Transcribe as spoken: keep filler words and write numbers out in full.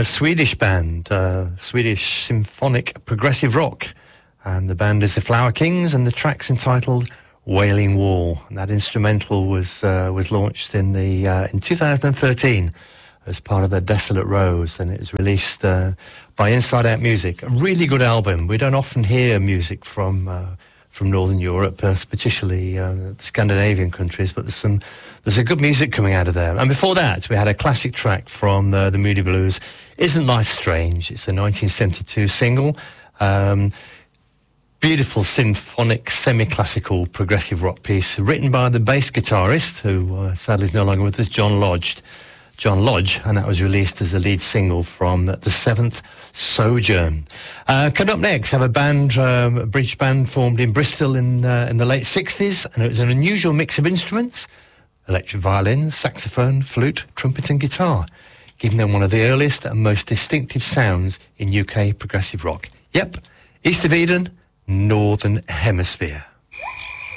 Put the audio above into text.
a Swedish band, uh, Swedish symphonic progressive rock, and the band is the Flower Kings, and the track's entitled Wailing Wall. And that instrumental was uh, was launched in the uh, in two thousand thirteen as part of the Desolate Rose, and it was released uh, by Inside Out Music. A really good album. We don't often hear music from uh, from Northern Europe, uh, particularly uh, the Scandinavian countries, but there's some there's a good music coming out of there. And before that, we had a classic track from uh, the Moody Blues, Isn't Life Strange? It's a nineteen seventy-two single. Um, beautiful symphonic, semi-classical progressive rock piece written by the bass guitarist, who uh, sadly is no longer with us, John Lodge. John Lodge, and that was released as the lead single from the Seventh Sojourn. Uh, coming up next, have a band, um, a British band formed in Bristol in uh, in the late sixties, and it was an unusual mix of instruments: electric violin, saxophone, flute, trumpet and guitar, giving them one of the earliest and most distinctive sounds in U K progressive rock. Yep, East of Eden, Northern Hemisphere.